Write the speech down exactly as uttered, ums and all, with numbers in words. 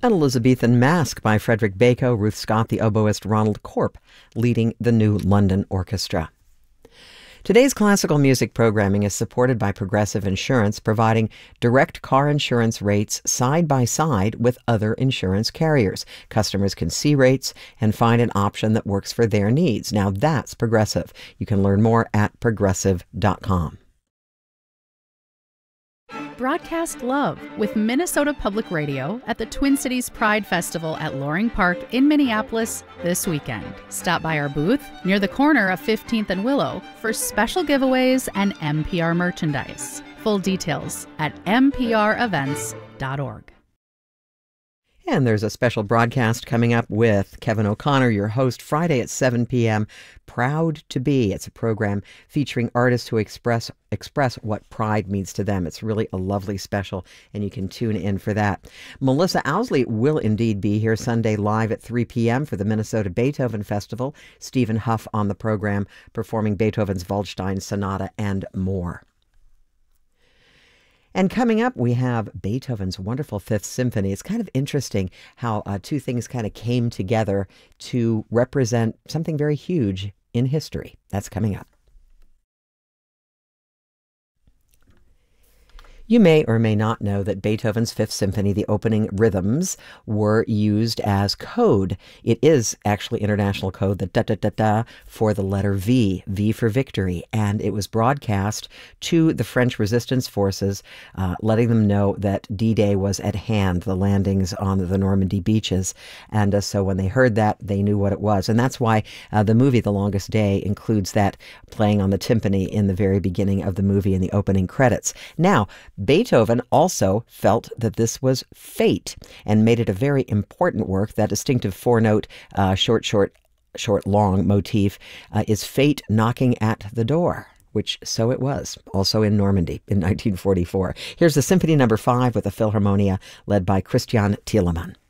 An Elizabethan Masque by Frederick Bacon, Ruth Scott, the oboist Ronald Corp, leading the New London Orchestra. Today's classical music programming is supported by Progressive Insurance, providing direct car insurance rates side by side with other insurance carriers. Customers can see rates and find an option that works for their needs. Now that's Progressive. You can learn more at progressive dot com. Broadcast love with Minnesota Public Radio at the Twin Cities Pride Festival at Loring Park in Minneapolis this weekend. Stop by our booth near the corner of fifteenth and Willow for special giveaways and N P R merchandise. Full details at n p r events dot org. And there's a special broadcast coming up with Kevin O'Connor, your host, Friday at seven p.m. Proud to Be. It's a program featuring artists who express express what pride means to them. It's really a lovely special, and you can tune in for that. Melissa Owsley will indeed be here Sunday live at three p.m. for the Minnesota Beethoven Festival. Stephen Huff on the program, performing Beethoven's Waldstein Sonata and more. And coming up, we have Beethoven's wonderful Fifth Symphony. It's kind of interesting how uh, two things kind of came together to represent something very huge in history. That's coming up. You may or may not know that Beethoven's Fifth Symphony, the opening rhythms, were used as code. It is actually international code, the da-da-da-da, for the letter V, V for victory. And it was broadcast to the French resistance forces, uh, letting them know that D-Day was at hand, the landings on the Normandy beaches. And uh, so when they heard that, they knew what it was. And that's why uh, the movie The Longest Day includes that playing on the timpani in the very beginning of the movie in the opening credits. Now, Beethoven also felt that this was fate and made it a very important work. That distinctive four-note, uh, short, short, short, long motif uh, is fate knocking at the door, which so it was, also in Normandy in nineteen forty-four. Here's the Symphony Number Five with the Philharmonia led by Christian Thielemann.